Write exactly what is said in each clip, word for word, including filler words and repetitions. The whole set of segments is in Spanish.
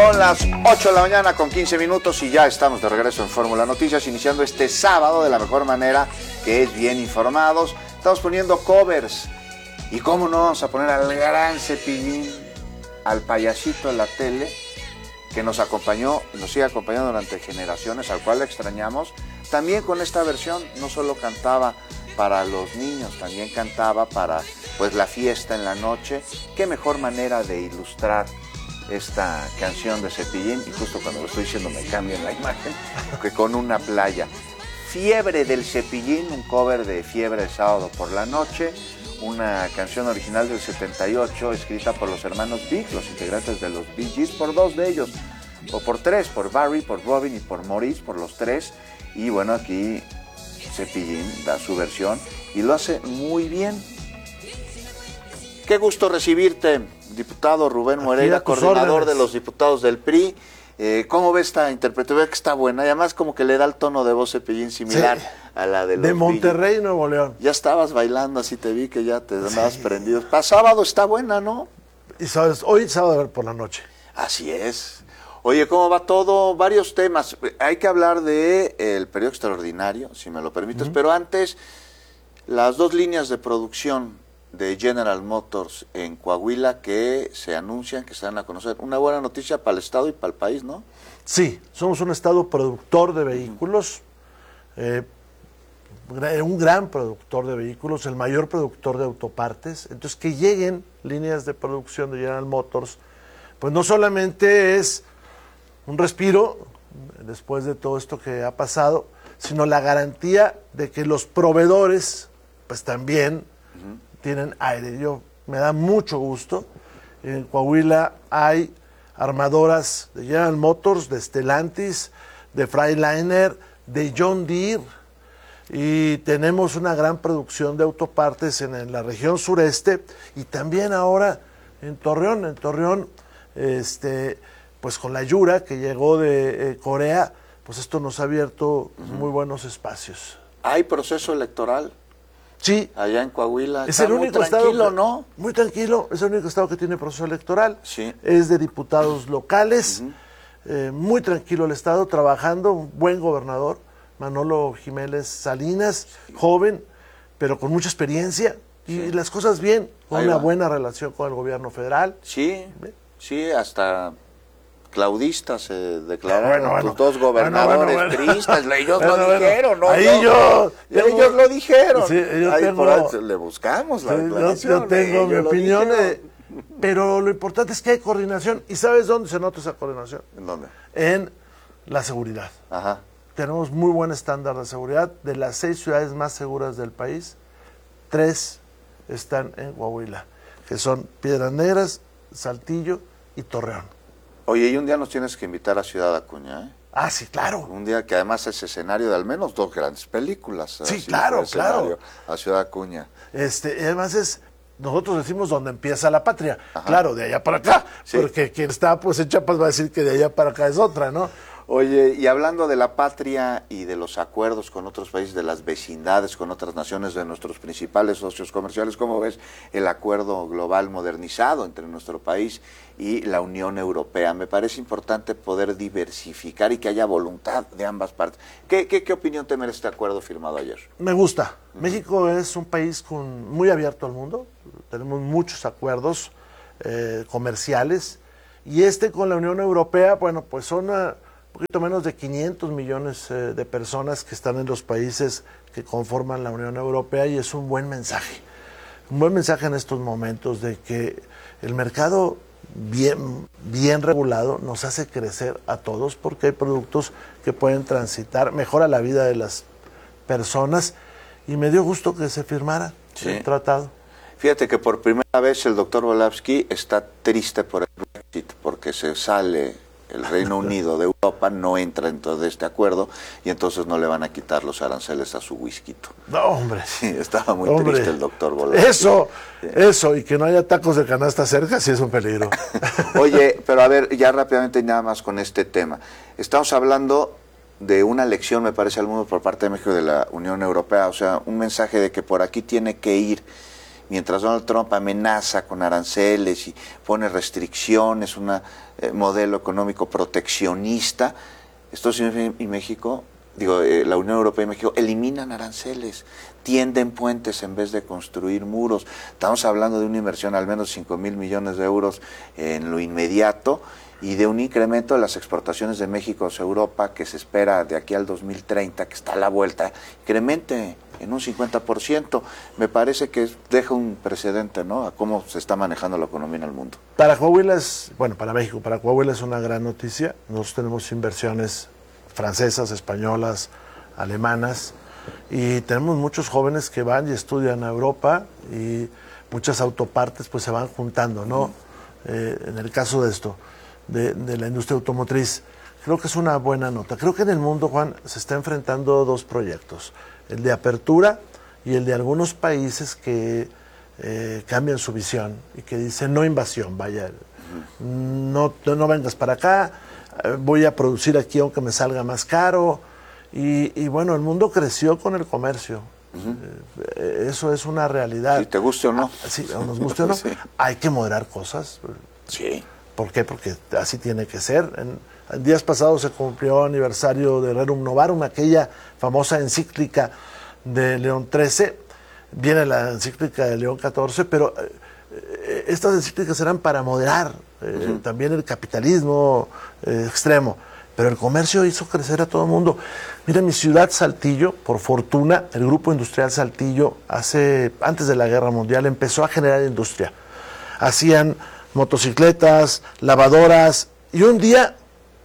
Son las ocho de la mañana con quince minutos y ya estamos de regreso en Fórmula Noticias, iniciando este sábado de la mejor manera, que es bien informados. Estamos poniendo covers. Y cómo no vamos a poner al gran Cepillín, al payasito en la tele, que nos acompañó y nos sigue acompañando durante generaciones, al cual le extrañamos. También con esta versión no solo cantaba para los niños, también cantaba para pues la fiesta en la noche. Qué mejor manera de ilustrar esta canción de Cepillín, y justo cuando lo estoy diciendo me cambian la imagen, que con una playa. Fiebre del Cepillín, un cover de Fiebre de Sábado por la Noche, una canción original del setenta y ocho, escrita por los hermanos Big, los integrantes de los Bee Gees, por dos de ellos, o por tres, por Barry, por Robin y por Maurice, por los tres. Y bueno, aquí Cepillín da su versión y lo hace muy bien. Qué gusto recibirte, diputado Rubén Moreira, coordinador de los diputados del P R I. Eh, ¿Cómo ve esta interpretación? Ve que está buena, y además como que le da el tono de voz Cepillín similar sí, a la de los de Monterrey, Nuevo León. Ya estabas bailando, así te vi que ya te andabas sí. prendido. Para sábado está buena, ¿no? Y sabes, hoy sábado por la noche. Así es. Oye, ¿cómo va todo? Varios temas. Hay que hablar de el periodo extraordinario, si me lo permites, uh-huh. pero antes, las dos líneas de producción de General Motors en Coahuila que se anuncian, que se dan a conocer. Una buena noticia para el Estado y para el país, ¿no? Sí, somos un Estado productor de vehículos, eh, un gran productor de vehículos, el mayor productor de autopartes. Entonces, que lleguen líneas de producción de General Motors, pues no solamente es un respiro después de todo esto que ha pasado, sino la garantía de que los proveedores, pues también uh-huh. tienen aire. Yo me da mucho gusto. En Coahuila hay armadoras de General Motors, de Stellantis, de Freightliner, de John Deere, y tenemos una gran producción de autopartes en, en la región sureste y también ahora en Torreón. En Torreón, este, pues con la Yura que llegó de eh, Corea, pues esto nos ha abierto uh-huh. muy buenos espacios. ¿Hay proceso electoral? Sí. Allá en Coahuila. Es el único estado tranquilo, ¿no? Muy tranquilo, es el único estado que tiene proceso electoral. Sí. Es de diputados locales. Uh-huh. eh, muy tranquilo el estado, trabajando, un buen gobernador, Manolo Jiménez Salinas, sí. joven, pero con mucha experiencia. Sí. Y las cosas bien, con Ahí una va. buena relación con el gobierno federal. Sí, ¿Ve? sí, hasta claudistas se declararon, bueno, bueno, tus dos gobernadores bueno, bueno, bueno. priistas, ellos bueno, lo bueno. dijeron, ¿no? Ahí yo, yo ellos lo dijeron. Sí, yo ahí tengo, por ahí le buscamos la sí, declaración. Yo, yo tengo eh, mi opinión, eh, pero lo importante es que hay coordinación. ¿Y sabes dónde se nota esa coordinación? ¿En dónde? En la seguridad. Ajá. Tenemos muy buen estándar de seguridad. De las seis ciudades más seguras del país, tres están en Coahuila, que son Piedras Negras, Saltillo y Torreón. Oye, y un día nos tienes que invitar a Ciudad Acuña, ¿eh? Ah, sí, claro. Un día que además es escenario de al menos dos grandes películas. Sí, claro, claro. A Ciudad Acuña. Este, y además es, nosotros decimos donde empieza la patria. Ajá. Claro, de allá para acá. Sí. Porque quien está pues en Chiapas va a decir que de allá para acá es otra, ¿no? Oye, y hablando de la patria y de los acuerdos con otros países, de las vecindades con otras naciones, de nuestros principales socios comerciales, ¿cómo ves el acuerdo global modernizado entre nuestro país y la Unión Europea? Me parece importante poder diversificar y que haya voluntad de ambas partes. ¿Qué, qué, qué opinión te merece este acuerdo firmado ayer? Me gusta. Uh-huh. México es un país con, muy abierto al mundo. Tenemos muchos acuerdos eh, comerciales. Y este con la Unión Europea, bueno, pues son una, un poquito menos de quinientos millones eh, de personas que están en los países que conforman la Unión Europea, y es un buen mensaje. Un buen mensaje en estos momentos de que el mercado bien, bien regulado nos hace crecer a todos, porque hay productos que pueden transitar, mejora la vida de las personas, y me dio gusto que se firmara sí. el tratado. Fíjate que por primera vez el doctor Volavsky está triste por el Brexit, porque se sale el Reino Unido de Europa, no entra dentro de este acuerdo, y entonces no le van a quitar los aranceles a su whisky. No, hombre. Sí, estaba muy hombre. triste el doctor Volavsky. Eso, sí. eso, y que no haya tacos de canasta cerca, sí es un peligro. Oye, pero a ver, ya rápidamente nada más con este tema. Estamos hablando de una lección, me parece, al mundo por parte de México de la Unión Europea, o sea, un mensaje de que por aquí tiene que ir mientras Donald Trump amenaza con aranceles y pone restricciones, un eh, modelo económico proteccionista, Estados Unidos y México, digo, eh, la Unión Europea y México eliminan aranceles, tienden puentes en vez de construir muros. Estamos hablando de una inversión al menos cinco mil millones de euros en lo inmediato y de un incremento de las exportaciones de México hacia Europa que se espera de aquí al dos mil treinta, que está a la vuelta, incremente en un cincuenta por ciento. Me parece que deja un precedente, ¿no?, a cómo se está manejando la economía en el mundo. Para Coahuila es, bueno, para México, para Coahuila es una gran noticia. Nosotros tenemos inversiones francesas, españolas, alemanas, y tenemos muchos jóvenes que van y estudian a Europa y muchas autopartes pues se van juntando, ¿no? Eh, en el caso de esto, de, de la industria automotriz, creo que es una buena nota. Creo que en el mundo, Juan, se está enfrentando dos proyectos, el de apertura y el de algunos países que eh, cambian su visión y que dicen no invasión, vaya, no, no vengas para acá, voy a producir aquí aunque me salga más caro. Y, y bueno, el mundo creció con el comercio. Uh-huh. eh, eso es una realidad. Si te guste o no. Ah, sí, o nos guste o no. Sí. Hay que moderar cosas. Sí. ¿Por qué? Porque así tiene que ser. En, en días pasados se cumplió aniversario de Rerum Novarum, aquella famosa encíclica de León trece. Viene la encíclica de León catorce, pero eh, estas encíclicas eran para moderar eh, uh-huh. también el capitalismo eh, extremo. Pero el comercio hizo crecer a todo el mundo. Mira, mi ciudad, Saltillo, por fortuna, el Grupo Industrial Saltillo, hace antes de la Guerra Mundial, empezó a generar industria. Hacían motocicletas, lavadoras, y un día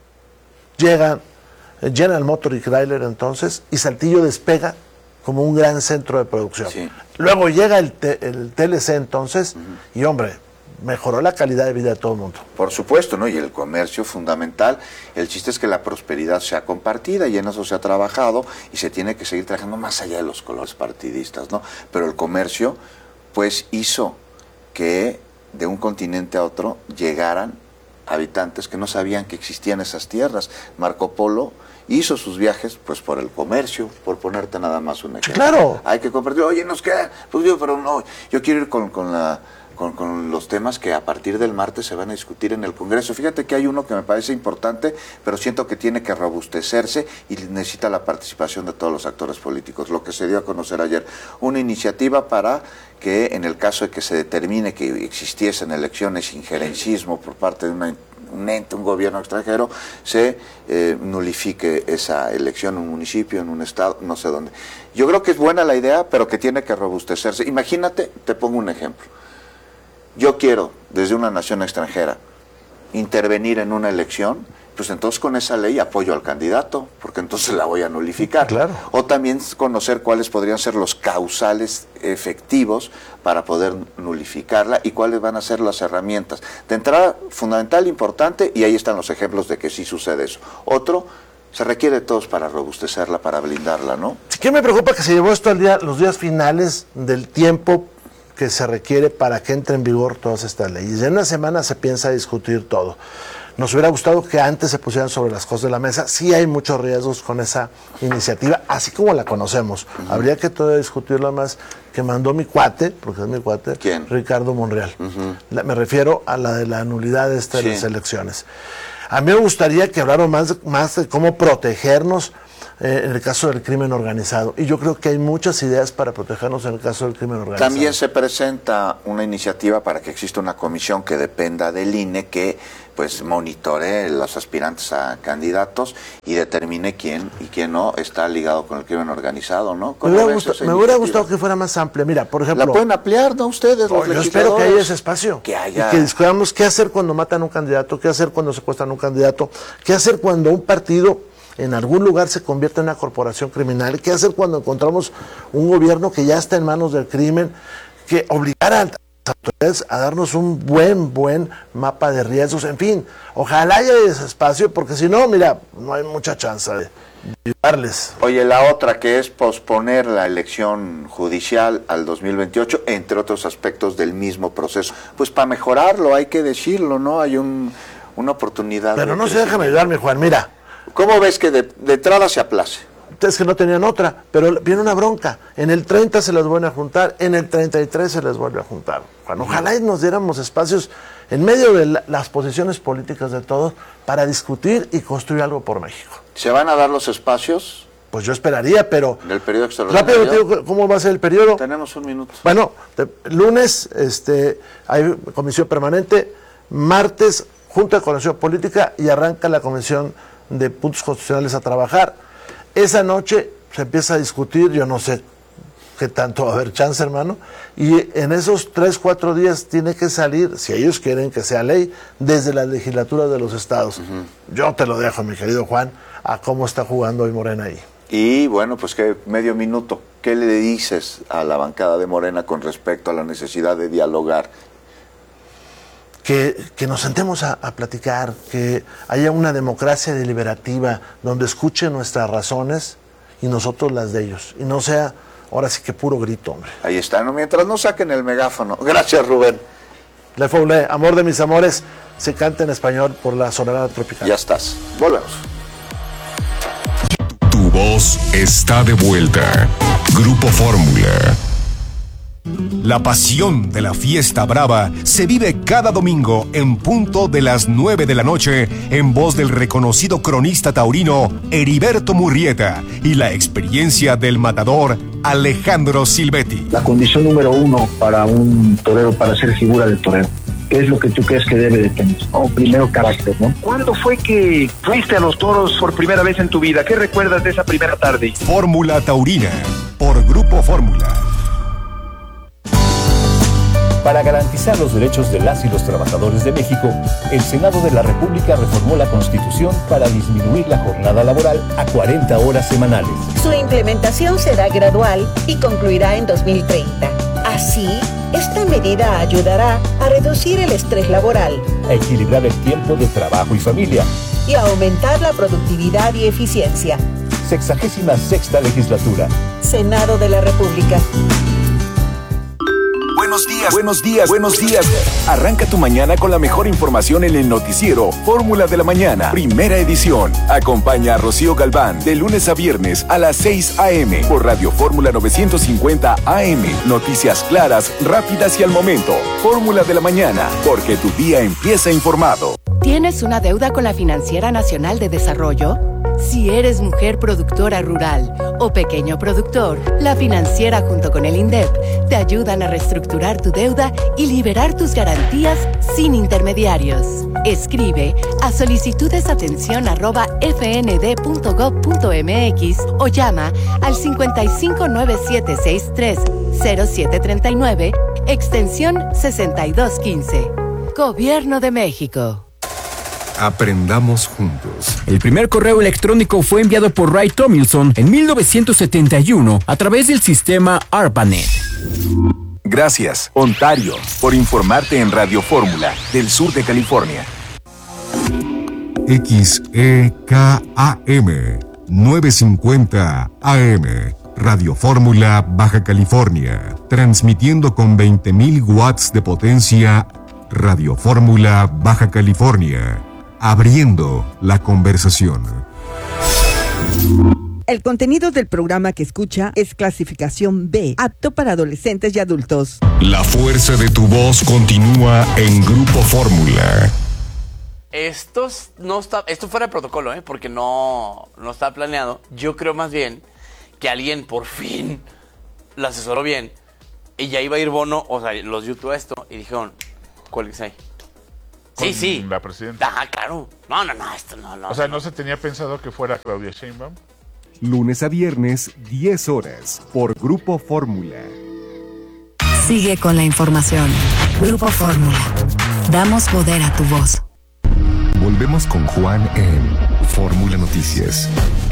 llegan General Motors y Chrysler entonces, y Saltillo despega como un gran centro de producción. Sí. Luego llega el, te, el T L C entonces, uh-huh. y hombre, mejoró la calidad de vida de todo el mundo. Por supuesto, ¿no? Y el comercio fundamental. El chiste es que la prosperidad sea compartida y en eso se ha trabajado y se tiene que seguir trabajando más allá de los colores partidistas, ¿no? Pero el comercio, pues, hizo que de un continente a otro llegaran habitantes que no sabían que existían esas tierras. Marco Polo hizo sus viajes, pues, por el comercio, por ponerte nada más un ejemplo. Claro. Hay que compartir. Oye, nos queda, pues yo, pero no, yo quiero ir con, con la... Con, con los temas que a partir del martes se van a discutir en el Congreso. Fíjate que hay uno que me parece importante, pero siento que tiene que robustecerse y necesita la participación de todos los actores políticos. Lo que se dio a conocer ayer, una iniciativa para que en el caso de que se determine que existiesen elecciones injerencismo por parte de una un ente, un gobierno extranjero, se eh, nulifique esa elección en un municipio, en un estado, no sé dónde. Yo creo que es buena la idea, pero que tiene que robustecerse. Imagínate, te pongo un ejemplo. Yo quiero, desde una nación extranjera, intervenir en una elección, pues entonces con esa ley apoyo al candidato, porque entonces la voy a nulificar. Claro. O también conocer cuáles podrían ser los causales efectivos para poder nulificarla y cuáles van a ser las herramientas. De entrada, fundamental, importante, y ahí están los ejemplos de que sí sucede eso. Otro, se requiere de todos para robustecerla, para blindarla, ¿no? Sí, que me preocupa que se llevó esto al día, los días finales del tiempo que se requiere para que entre en vigor todas estas leyes. En una semana se piensa discutir todo. Nos hubiera gustado que antes se pusieran sobre las cosas de la mesa. Sí hay muchos riesgos con esa iniciativa, así como la conocemos. Uh-huh. Habría que todavía discutirla más, que mandó mi cuate, porque es mi cuate, ¿quién? Ricardo Monreal. Uh-huh. La, me refiero a la de la nulidad de estas sí. las elecciones. A mí me gustaría que hablaran más, más de cómo protegernos Eh, en el caso del crimen organizado. Y yo creo que hay muchas ideas para protegernos en el caso del crimen organizado. También se presenta una iniciativa para que exista una comisión que dependa del I N E que pues monitoree los aspirantes a candidatos y determine quién y quién no está ligado con el crimen organizado, ¿no? Me hubiera, gustado, me hubiera gustado que fuera más amplia. Mira, por ejemplo... ¿La pueden ampliar, no ustedes, los oh, yo espero que haya ese espacio. Que haya... Y que discutamos qué hacer cuando matan a un candidato, qué hacer cuando secuestran a un candidato, qué hacer cuando un partido en algún lugar se convierte en una corporación criminal. ¿Qué hacer cuando encontramos un gobierno que ya está en manos del crimen? Que obligar a las autoridades a darnos un buen, buen mapa de riesgos. En fin, ojalá haya ese espacio, porque si no, mira, no hay mucha chance de ayudarles. Oye, la otra que es posponer la elección judicial al dos mil veintiocho, entre otros aspectos del mismo proceso. Pues para mejorarlo hay que decirlo, ¿no? Hay un, una oportunidad. Pero de no se déjame ayudarme, Juan, mira. ¿Cómo ves que de, de entrada se aplace? es que no tenían otra, pero viene una bronca. En el treinta se les vuelve a juntar, en el treinta y tres se les vuelve a juntar. Bueno, ojalá y nos diéramos espacios en medio de la, las posiciones políticas de todos para discutir y construir algo por México. ¿Se van a dar los espacios? Pues yo esperaría, pero... ¿Del periodo extraordinario? Rápido, te digo, ¿cómo va a ser el periodo? Tenemos un minuto. Bueno, de, lunes este, hay comisión permanente, martes Junta de Coordinación Política y arranca la Comisión de Puntos Constitucionales a trabajar. Esa noche se empieza a discutir, yo no sé qué tanto va a haber chance, hermano, y en esos tres, cuatro días tiene que salir, si ellos quieren que sea ley, desde la legislatura de los estados. Uh-huh. Yo te lo dejo, mi querido Juan, a cómo está jugando hoy Morena ahí. Y bueno, pues que medio minuto, ¿qué le dices a la bancada de Morena con respecto a la necesidad de dialogar? Que, que nos sentemos a, a platicar, que haya una democracia deliberativa donde escuchen nuestras razones y nosotros las de ellos. Y no sea, ahora sí que puro grito, hombre. Ahí está, ¿no? Mientras no saquen el megáfono. Gracias, Rubén. Le Foulé, amor de mis amores, se canta en español por la Sonora Tropical. Ya estás. Volvemos. Tu voz está de vuelta. Grupo Fórmula. La pasión de la fiesta brava se vive cada domingo en punto de las nueve de la noche en voz del reconocido cronista taurino Heriberto Murrieta y la experiencia del matador Alejandro Silvetti. La condición número uno para un torero, para ser figura del torero, ¿qué es lo que tú crees que debe de tener? Oh, primero, carácter, ¿no? ¿Cuándo fue que fuiste a los toros por primera vez en tu vida? ¿Qué recuerdas de esa primera tarde? Fórmula Taurina, por Grupo Fórmula. Para garantizar los derechos de las y los trabajadores de México, el Senado de la República reformó la Constitución para disminuir la jornada laboral a cuarenta horas semanales. Su implementación será gradual y concluirá en dos mil treinta. Así, esta medida ayudará a reducir el estrés laboral, a equilibrar el tiempo de trabajo y familia y a aumentar la productividad y eficiencia. Sexagésima sexta legislatura. Senado de la República. Buenos días, buenos días, buenos días. Arranca tu mañana con la mejor información en el noticiero Fórmula de la Mañana, primera edición. Acompaña a Rocío Galván de lunes a viernes a las seis a.m. por Radio Fórmula novecientos cincuenta A M. Noticias claras, rápidas y al momento. Fórmula de la Mañana, porque tu día empieza informado. ¿Tienes una deuda con la Financiera Nacional de Desarrollo? Si eres mujer productora rural o pequeño productor, la Financiera junto con el INDEP te ayudan a reestructurar tu deuda y liberar tus garantías sin intermediarios. Escribe a solicitudesatención arroba fnd.gov.mx o llama al cincuenta y cinco nueve siete sesenta y tres cero siete treinta y nueve, extensión sesenta y dos quince. Gobierno de México. Aprendamos juntos. El primer correo electrónico fue enviado por Ray Tomlinson en mil novecientos setenta y uno a través del sistema ARPANET. Gracias, Ontario, por informarte en Radio Fórmula del sur de California. X E K A M novecientos cincuenta A M. Radio Fórmula Baja California. Transmitiendo con veinte mil watts de potencia. Radio Fórmula Baja California. Abriendo la conversación. El contenido del programa que escucha es clasificación B, apto para adolescentes y adultos. La fuerza de tu voz continúa en Grupo Fórmula. Esto no está, esto fuera de protocolo, ¿eh? Porque no, no está planeado. Yo creo más bien que alguien por fin la asesoró bien y ya iba a ir Bono, o sea, los YouTube a esto y dijeron, ¿cuál es ahí? Sí, sí. La presidenta. Ah, claro. No, no, no, esto no, no. O sea, ¿no se tenía pensado que fuera Claudia Sheinbaum? Lunes a viernes, diez horas, por Grupo Fórmula. Sigue con la información. Grupo Fórmula. Damos poder a tu voz. Volvemos con Juan en Fórmula Noticias.